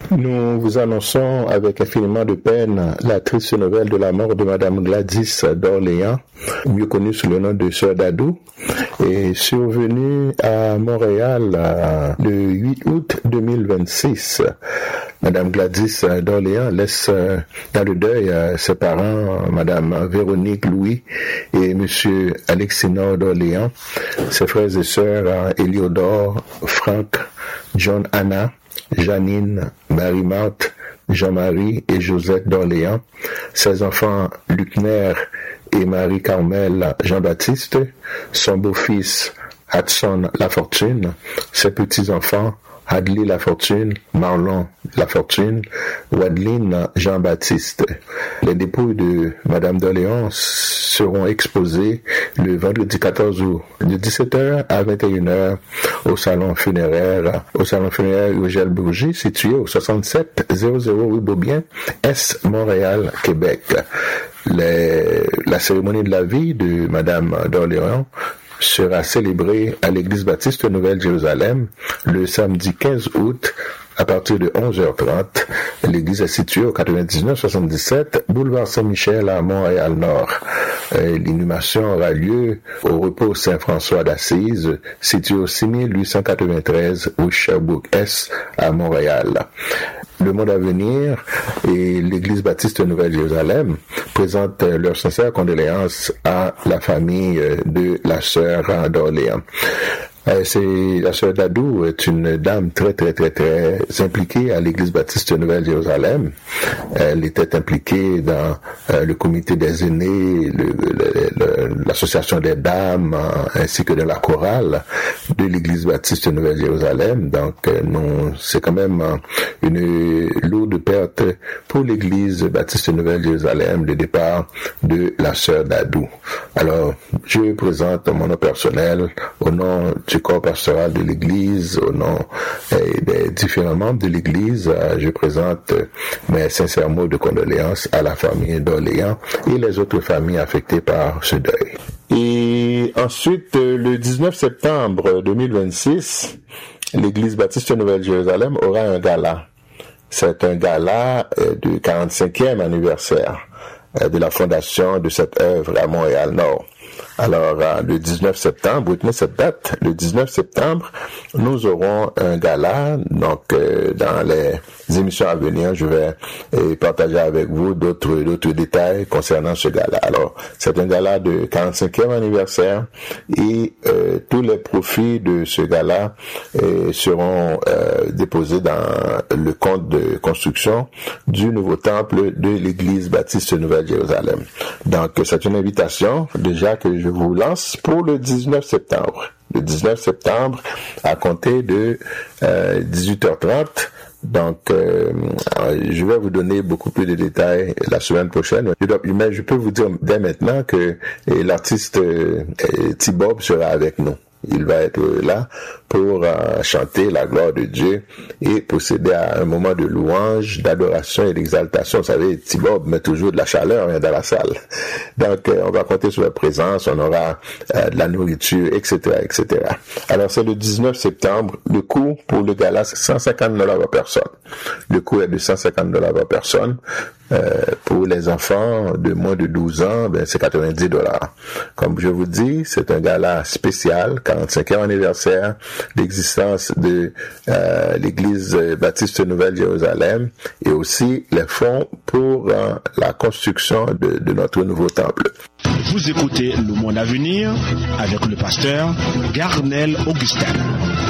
Nous vous annonçons avec infiniment de peine la triste nouvelle de la mort de Madame Gladys d'Orléans, mieux connue sous le nom de Sœur Dadou, et survenue à Montréal le 8 août 2026. Madame Gladys d'Orléans laisse dans le deuil ses parents, Madame Véronique Louis et Monsieur Alexinor d'Orléans, ses frères et sœurs Éliodore, Franck, John Anna, Janine, Marie-Marthe, Jean-Marie et Josette d'Orléans, ses enfants Lucner et Marie-Carmel Jean-Baptiste, son beau-fils Hudson Lafortune, ses petits-enfants Hadley Lafortune, Marlon Lafortune, Wadeline Jean-Baptiste. Les dépouilles de Madame d'Orléans seront exposées le vendredi 14 août de 17h à 21h au salon funéraire Eugène Bourgie, situé au 6700 rue Beaubien, Est, Montréal, Québec. La cérémonie de la vie de Madame d'Orléans sera célébrée à l'église baptiste Nouvelle-Jérusalem le samedi 15 août à partir de 11h30. L'église est située au 9977 boulevard Saint-Michel à Montréal-Nord. L'inhumation aura lieu au repos Saint-François d'Assise, situé au 6893 rue Sherbrooke-Est à Montréal. Le Monde à venir et l'Église baptiste Nouvelle-Jérusalem présentent leurs sincères condoléances à la famille de la sœur d'Orléans. La sœur Dadou est une dame très impliquée à l'Église baptiste Nouvelle-Jérusalem. Elle était impliquée dans le comité des aînés, l'association des dames, ainsi que de la chorale de l'Église baptiste Nouvelle-Jérusalem. Donc, c'est quand même une lourde perte pour l'Église baptiste Nouvelle-Jérusalem, le départ de la sœur Dadou. Alors, je présente mon nom personnel au nom du corps pastoral de l'Église, au nom des différents membres de l'Église. Je présente mes sincères mots de condoléances à la famille d'Orléans et les autres familles affectées par ce deuil. Et ensuite, le 19 septembre 2026, l'Église baptiste Nouvelle-Jérusalem aura un gala. C'est un gala du 45e anniversaire de la fondation de cette œuvre à Montréal-Nord. Alors, le 19 septembre, retenez cette date, le 19 septembre, nous aurons un gala. Donc, dans les émissions à venir, je vais partager avec vous d'autres détails concernant ce gala. Alors, c'est un gala de 45e anniversaire et tous les profits de ce gala seront déposés dans le compte de construction du nouveau temple de l'Église baptiste Nouvelle-Jérusalem. Donc, c'est une invitation déjà que je vous lance pour le 19 septembre. Le 19 septembre, à compter de 18h30. Donc, je vais vous donner beaucoup plus de détails la semaine prochaine. Mais je peux vous dire dès maintenant que l'artiste T-Bob sera avec nous. Il va être là pour chanter la gloire de Dieu et procéder à un moment de louange, d'adoration et d'exaltation. Vous savez, T-Bob met toujours de la chaleur dans la salle. Donc, on va compter sur la présence, on aura de la nourriture, etc., etc. Alors, c'est le 19 septembre. Le coût pour le gala, c'est $150 par personne. Le coût est de $150 par personne. Pour les enfants de moins de 12 ans, c'est $90. Comme je vous dis, c'est un gala spécial, 45e anniversaire d'existence de l'Église baptiste Nouvelle-Jérusalem et aussi les fonds pour la construction de notre nouveau temple. Vous écoutez Le Monde à venir avec le pasteur Garnel Augustin.